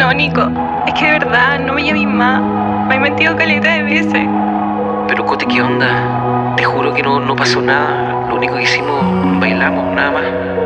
No, Nico, es que de verdad no me llames más. Me he mentido caleta de veces. Pero Cote, ¿qué onda? Te juro que no pasó nada. Lo único que hicimos, bailamos, nada más.